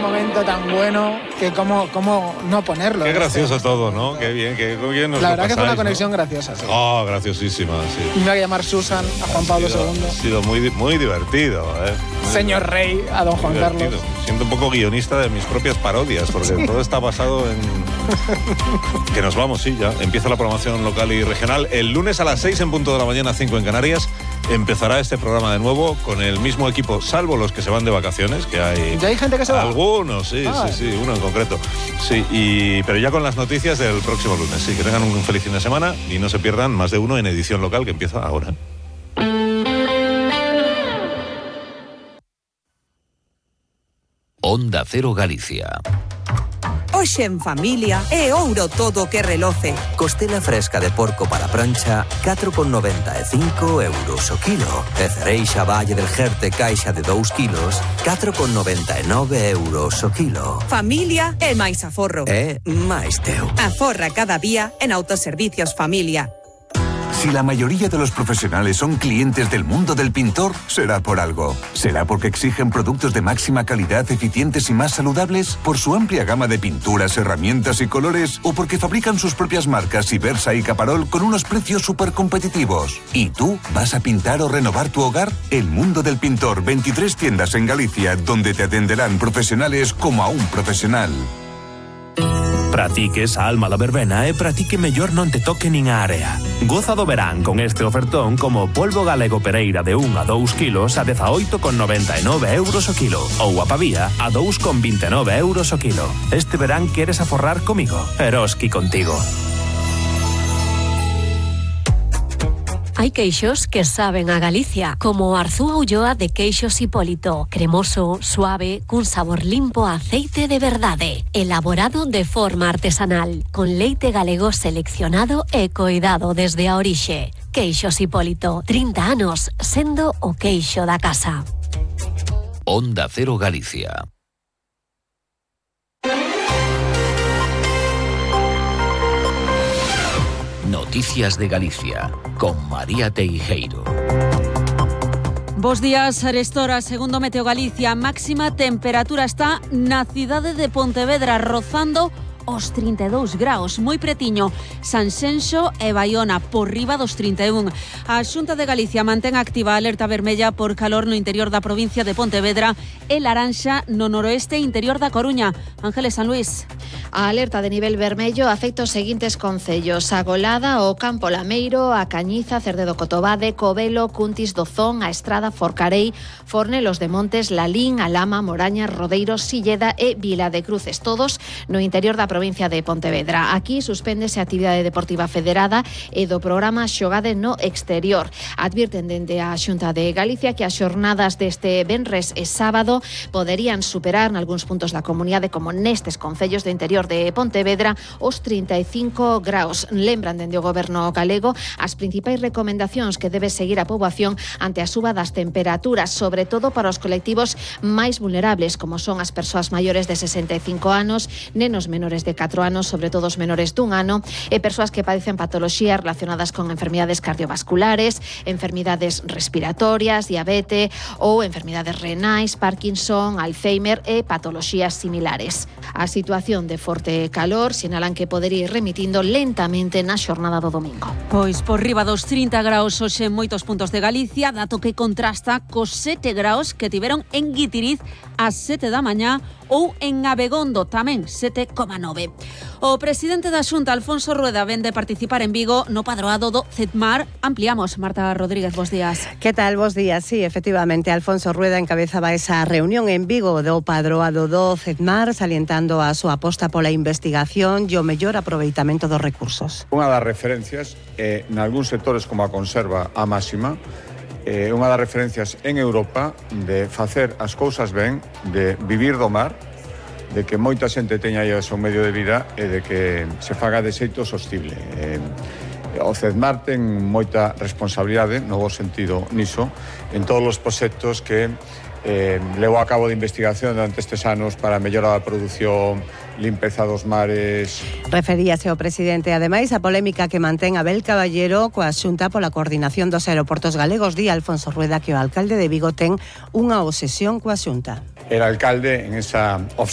momento tan bueno que cómo no ponerlo. Qué gracioso todo, ¿no? Qué bien nos la lo verdad pasáis, que fue una conexión ¿no? graciosa, sí. Oh, graciosísima, sí. Me voy a llamar Susan a Juan Pablo II. Ha sido muy divertido, ¿eh? Señor Rey a don Juan divertido. Carlos. Siento un poco guionista de mis propias parodias, porque todo está basado en... Que nos vamos, sí, ya. Empieza la programación local y regional. El lunes a las 6 en punto de la mañana, 5 en Canarias, empezará este programa de nuevo con el mismo equipo, salvo los que se van de vacaciones, que hay... ¿Ya hay gente que se va? Algunos, sí, uno en concreto. Sí, pero ya con las noticias del próximo lunes. Sí, que tengan un feliz fin de semana y no se pierdan Más de Uno en edición local, que empieza ahora. Onda Cero Galicia. Hoxe en familia é ouro todo o que reloce. Costela fresca de porco para prancha, 4,95 euros o kilo. E cereixa Valle del Jerte caixa de 2 kilos, 4,99 euros o kilo. Familia é máis aforro. É máis teu. Aforra cada día en Autoservicios Familia. Si la mayoría de los profesionales son clientes del mundo del pintor, será por algo. ¿Será porque exigen productos de máxima calidad, eficientes y más saludables? ¿Por su amplia gama de pinturas, herramientas y colores? ¿O porque fabrican sus propias marcas Ibersa y Caparol con unos precios súper competitivos? ¿Y tú vas a pintar o renovar tu hogar? El mundo del pintor, 23 tiendas en Galicia, donde te atenderán profesionales como a un profesional. Pratique esa alma da verbena e pratique mellor non te toque nin a área. Goza do verán con este ofertón como polvo galego Pereira de 1 a 2 kilos a 18,99 euros o kilo ou a pavía a 2,29 euros o kilo. Este verán queres aforrar comigo? Eroski contigo. Hai queixos que saben a Galicia, como Arzúa Ulloa de Queixos Hipólito, cremoso, suave, cun sabor limpo a aceite de verdade, elaborado de forma artesanal, con leite galego seleccionado e coidado desde a orixe. Queixos Hipólito, 30 anos, sendo o queixo da casa. Onda Cero Galicia. Noticias de Galicia, con María Teijeiro. Bos días, Arestora, segundo Meteo Galicia, máxima temperatura está na cidade de Pontevedra, rozando os 32 graus, moi pretiño Sanxenxo e Baiona, por riba dos 31. A Xunta de Galicia mantén activa a alerta vermella por calor no interior da provincia de Pontevedra e laranxa no noroeste interior da Coruña. Ángeles San Luis. A alerta de nivel vermello afecta os seguintes concellos: a Golada, o Campo Lameiro, a Cañiza, Cerdedo Cotobade, Covelo, Cuntis, Dozón, a Estrada, Forcarei, Fornelos de Montes, Lalín, Alama, Moraña, Rodeiro, Silleda e Vila de Cruces, todos no interior da provincia de Pontevedra. Aquí suspéndese a actividade deportiva federada e do programa Xogade no Exterior. Advirten dende a Xunta de Galicia que as xornadas deste venres e sábado poderían superar nalgúns puntos da comunidade, como nestes concellos do interior de Pontevedra, os 35 graus. Lembran dende o goberno galego as principais recomendacións que debe seguir a poboación ante a suba das temperaturas, sobre todo para os colectivos máis vulnerables, como son as persoas maiores de 65 anos, nenos menores de 4 anos, sobre todo os menores dun ano, e persoas que padecen patoloxías relacionadas con enfermidades cardiovasculares, enfermidades respiratorias, diabete ou enfermidades renais, Parkinson, Alzheimer e patoloxías similares. A situación de forte calor sinalan que podería ir remitindo lentamente na xornada do domingo. Pois por riba dos 30 graus hoxe en moitos puntos de Galicia, dato que contrasta cos 7 graus que tiveron en Guitiriz ás 7 da mañá ou en Abegondo tamén 7,9. O presidente da Xunta, Alfonso Rueda, ven de participar en Vigo no padroado do CEDMAR. Ampliamos, Marta Rodríguez, bos días. Que tal, bos días? Sí, efectivamente, Alfonso Rueda encabezaba esa reunión en Vigo do padroado do CEDMAR, salientando a súa aposta pola investigación e o mellor aproveitamento dos recursos. Unha das referencias, nalgúns sectores como a conserva a máxima, unha das referencias en Europa de facer as cousas ben, de vivir do mar, de que moita xente teña aí o seu medio de vida e de que se faga de xeito sostible. O CEDMAR ten moita responsabilidade, no bo sentido niso, en todos os proxectos que levou a cabo de investigación durante estes anos para mellorar a produción, limpeza dos mares. Referíase o presidente, ademais, a polémica que mantén Abel Caballero coa Xunta pola coordinación dos aeroportos galegos. Di Alfonso Rueda que o alcalde de Vigo ten unha obsesión coa Xunta. El alcalde, en esa obsesión